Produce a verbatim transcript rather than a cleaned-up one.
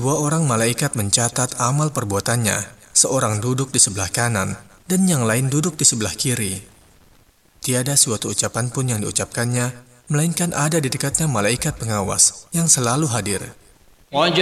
Dua orang malaikat mencatat amal perbuatannya, seorang duduk di sebelah kanan, dan yang lain duduk di sebelah kiri. Tiada suatu ucapan pun yang diucapkannya, melainkan ada di dekatnya malaikat pengawas yang selalu hadir.